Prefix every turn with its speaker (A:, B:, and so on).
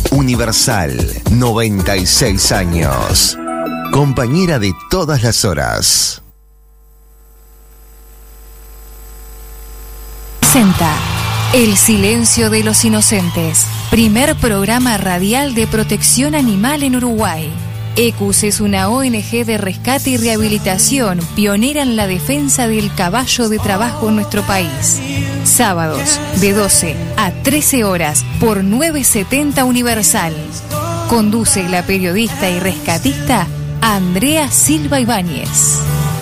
A: Universal, 96 años. Compañera de todas las horas.
B: Presenta El silencio de los inocentes, primer programa radial de protección animal en Uruguay. ECUS es una ONG de rescate y rehabilitación pionera en la defensa del caballo de trabajo en nuestro país. Sábados de 12 a 13 horas por 970 Universal. Conduce la periodista y rescatista Andrea Silva Ibáñez.